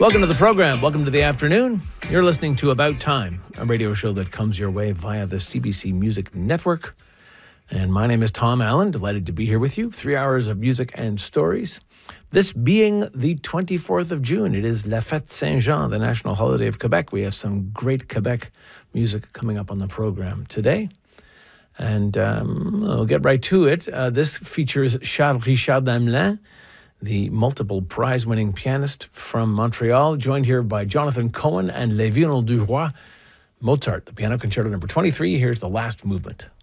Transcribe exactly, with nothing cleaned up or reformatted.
Welcome to the program. Welcome to the afternoon. You're listening to About Time, a radio show that comes your way via the C B C Music Network. And my name is Tom Allen. Delighted to be here with you. Three hours of music and stories. This being the twenty-fourth of June, it is La Fête Saint-Jean, the national holiday of Quebec. We have some great Quebec music coming up on the program today. And um, we'll get right to it. Uh, this features Charles Richard Damelin, the multiple prize-winning pianist from Montreal, joined here by Jonathan Cohen and Les Violons du Roi. Mozart, the Piano Concerto number twenty-three. Here's the last movement.